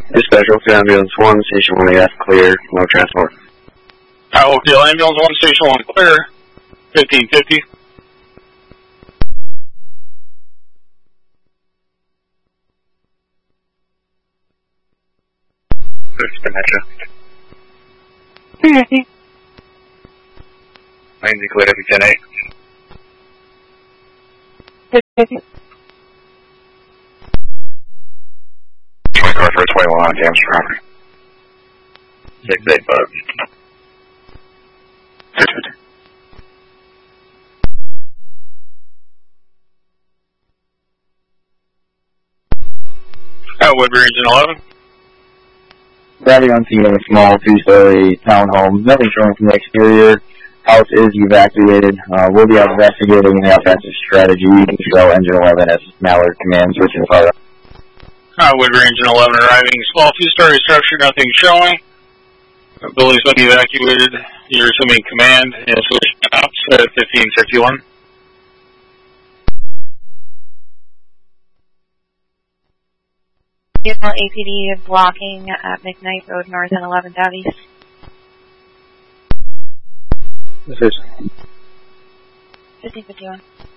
Dispatch, Oakdale Ambulance 1, Station 1AF, clear, no transport. Oakdale Ambulance 1, Station 1, clear, 1550. Metro. 350. Lanes cleared every 10-8. 50. 20 car for 21 on damaged property. 6-8 bucks. 650. Woodbury Region 11. Driving on scene of a small two-story townhome. Nothing showing from the exterior. House is evacuated. We'll be investigating the offensive strategy. Show Engine 11 as Mallard commands, switching fire. Woodbury Engine 11 arriving. Small two-story structure, nothing showing. Building's been evacuated. You're assuming command and switch ops at 1551. Vehicle APD blocking at McKnight Road North and 11th Ave East. This is 1551.